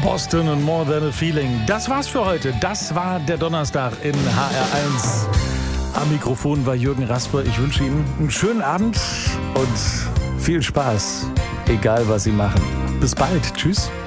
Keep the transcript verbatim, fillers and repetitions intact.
Boston und More Than a Feeling. Das war's für heute. Das war der Donnerstag in H R eins. Am Mikrofon war Jürgen Rasper. Ich wünsche Ihnen einen schönen Abend und viel Spaß, egal was Sie machen. Bis bald. Tschüss.